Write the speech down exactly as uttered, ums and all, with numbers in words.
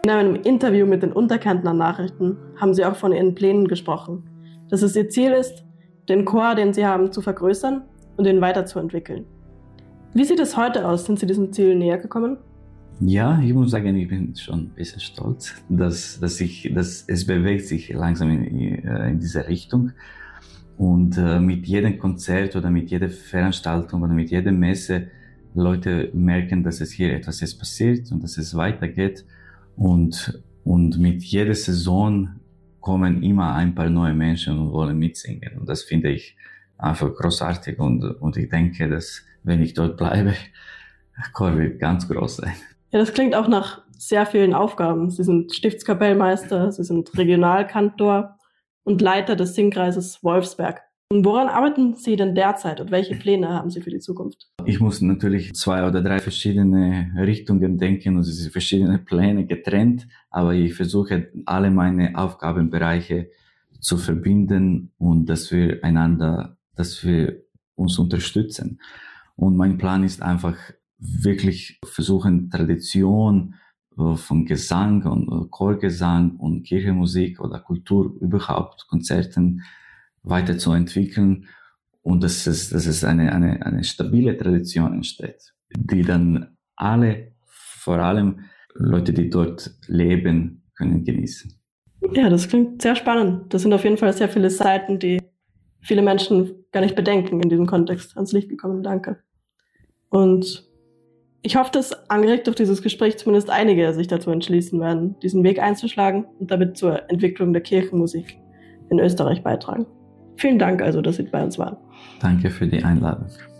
In einem Interview mit den Unterkärntner Nachrichten haben Sie auch von Ihren Plänen gesprochen, dass es Ihr Ziel ist, den Chor, den Sie haben, zu vergrößern und ihn weiterzuentwickeln. Wie sieht es heute aus? Sind Sie diesem Ziel näher gekommen? Ja, ich muss sagen, ich bin schon ein bisschen stolz, dass, dass, ich, dass es bewegt sich langsam in, in diese Richtung. Und äh, mit jedem Konzert oder mit jeder Veranstaltung oder mit jeder Messe Leute merken, dass es hier etwas ist passiert und dass es weitergeht. Und, und mit jeder Saison kommen immer ein paar neue Menschen und wollen mitsingen. Und das finde ich einfach großartig. Und, und ich denke, dass wenn ich dort bleibe, der Chor wird ganz groß sein. Ja, das klingt auch nach sehr vielen Aufgaben. Sie sind Stiftskapellmeister, Sie sind Regionalkantor und Leiter des Singkreises Wolfsberg. Und woran arbeiten Sie denn derzeit und welche Pläne haben Sie für die Zukunft? Ich muss natürlich zwei oder drei verschiedene Richtungen denken und es sind verschiedene Pläne getrennt, aber ich versuche alle meine Aufgabenbereiche zu verbinden und dass wir einander, dass wir uns unterstützen. Und mein Plan ist einfach wirklich versuchen, Tradition von Gesang und Chorgesang und Kirchenmusik oder Kultur überhaupt, Konzerten weiterzuentwickeln und dass es, dass es eine, eine, eine stabile Tradition entsteht, die dann alle, vor allem Leute, die dort leben, können genießen. Ja, das klingt sehr spannend. Das sind auf jeden Fall sehr viele Seiten, die viele Menschen gar nicht bedenken in diesem Kontext ans Licht gekommen. Danke. Und ich hoffe, dass angeregt durch dieses Gespräch zumindest einige sich dazu entschließen werden, diesen Weg einzuschlagen und damit zur Entwicklung der Kirchenmusik in Österreich beitragen. Vielen Dank also, dass Sie bei uns waren. Danke für die Einladung.